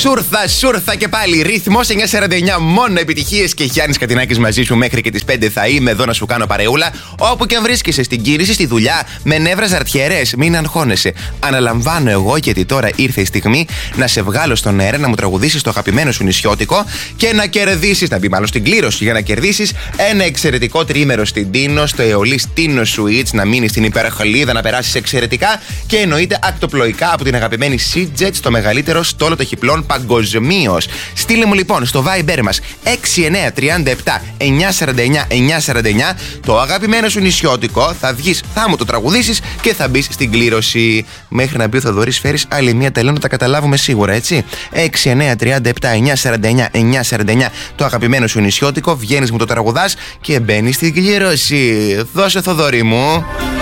Σούρθα και πάλι. Ρυθμός 949, μόνο επιτυχίες και Γιάννης Κατινάκης μαζί σου μέχρι και τις 5 θα είμαι εδώ να σου κάνω παρεούλα. Όπου και αν βρίσκεσαι, στην κίνηση, στη δουλειά, με νεύρα ζαρτιερές, μην αγχώνεσαι. Αναλαμβάνω εγώ, γιατί τώρα ήρθε η στιγμή να σε βγάλω στον αέρα, να μου τραγουδήσεις το αγαπημένο σου νησιώτικο και να κερδίσεις, να μπει μάλλον στην κλήρωση, για να κερδίσεις ένα εξαιρετικό τριήμερο στην Τίνο, στο Αιωλής Τίνο Suites, να μείνεις στην υπερχολίδα, να περάσεις εξαιρετικά και εννοείται ακτοπλοϊκά από την αγαπημένη SeaJet, το μεγαλύτερο στόλο ταχυπλών παγκοσμίως. Στείλε μου λοιπόν στο Viber μας 6937 949 949 το αγαπημένο σου νησιώτικο, θα βγεις, θα μου το τραγουδήσεις και θα μπεις στην κλήρωση. Μέχρι να μπει ο Θοδωρής Φέρης, άλλη μία τελεία να τα καταλάβουμε σίγουρα, έτσι. 6937 949 949 το αγαπημένο σου νησιώτικο, βγαίνεις, μου το τραγουδάς και μπαίνεις στην κλήρωση. Δώσε, Θοδωρή μου.